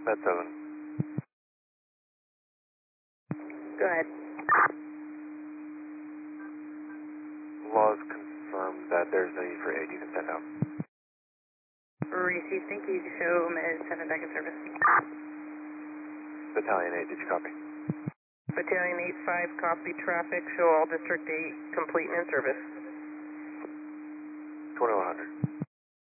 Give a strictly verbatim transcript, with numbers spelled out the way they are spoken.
Med seven. Go ahead. Laws confirmed that there's no need for aid. You can send out. Received, thank you. Show Med seven back in service. Battalion eight, did you copy? Battalion eight five, copy traffic. Show all District eight complete and in service. twenty-one hundred.